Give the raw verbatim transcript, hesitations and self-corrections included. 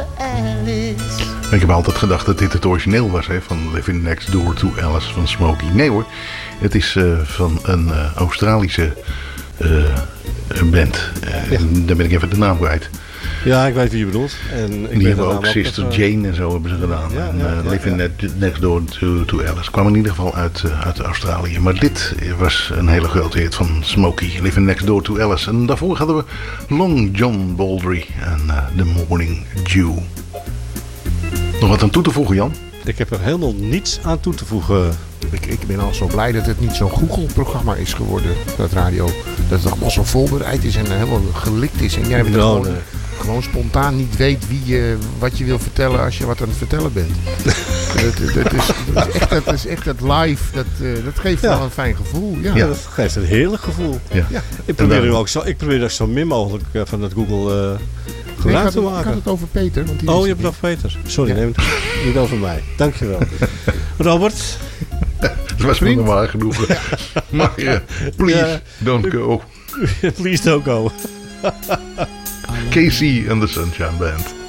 Alice. Ik heb altijd gedacht dat dit het origineel was, hè, van Living Next Door to Alice van Smokey. Nee hoor, het is uh, van een uh, Australische uh, band. Uh, ja. Daar ben ik even de naam kwijt. Ja, ik weet wie je bedoelt. En ik die hebben ook Sister ook, uh, Jane en zo hebben ze gedaan. Ja, en, uh, ja, ja, Living ja. Next Door to, to Alice kwam in ieder geval uit, uh, uit Australië. Maar dit was een hele grote hit van Smokey. Living Next Door to Alice. En daarvoor hadden we Long John Baldry en uh, The Morning Dew. Nog wat aan toe te voegen, Jan? Ik heb er helemaal niets aan toe te voegen. Ik, ik ben al zo blij dat het niet zo'n Google-programma is geworden, dat radio. Dat het allemaal zo voorbereid is en helemaal gelikt is. En jij bent no, gewoon, nee. gewoon spontaan niet weet wie je, wat je wil vertellen als je wat aan het vertellen bent. dat, dat, is, dat, is echt, dat is echt het live. Dat, uh, dat geeft ja. wel een fijn gevoel. Ja. ja, dat geeft een heerlijk gevoel. Ja. Ja. Ik probeer dan, ook zo, ik probeer ook zo min mogelijk uh, van het Google... Uh, Nee, ik, had het, ik had het over Peter. Want die oh, is je hebt het over Peter. Sorry, ja. neem het niet over mij. Dankjewel. Robert? Het was me normaal genoeg. Ja. Maar uh, please, ja. don't go. Please don't go. K C and the Sunshine Band.